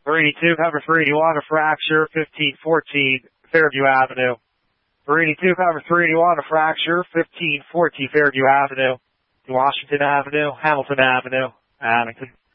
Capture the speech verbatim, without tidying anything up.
three eighty-two, cover three eighty-one, a fracture, fifteen fourteen, Fairview Avenue. three eighty-two, cover three eighty-one, a fracture, fifteen fourteen, Fairview Avenue. Washington Avenue, Hamilton Avenue, Abington.